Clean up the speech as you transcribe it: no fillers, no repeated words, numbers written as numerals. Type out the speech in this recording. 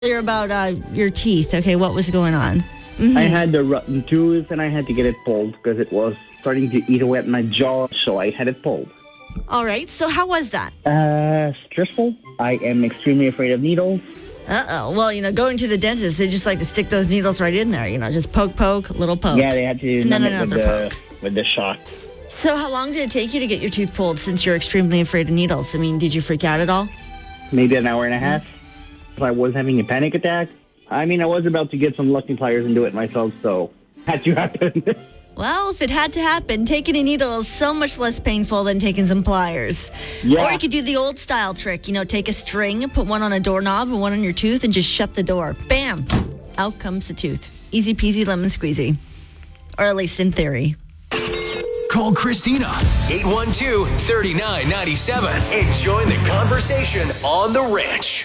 You're about your teeth. Okay, what was going on? Mm-hmm. I had the rotten tooth, and I had to get it pulled because it was starting to eat away at my jaw, so I had it pulled. All right, so how was that? Stressful. I am extremely afraid of needles. Uh-oh. Well, going to the dentist, they just like to stick those needles right in there. Just poke, little poke. Yeah, they had to and then numb it another poke. with the shot. So how long did it take you to get your tooth pulled since you're extremely afraid of needles? I mean, did you freak out at all? Maybe an hour and a half. I was having a panic attack. I mean, I was about to get some lucky pliers and do it myself, so had to happen. Well, if it had to happen, taking a needle is so much less painful than taking some pliers. Yeah. Or you could do the old style trick, take a string, put one on a doorknob and one on your tooth and just shut the door. Bam! Out comes the tooth. Easy peasy lemon squeezy. Or at least in theory. Call Christina, 812-3997, and join the conversation on The Ranch.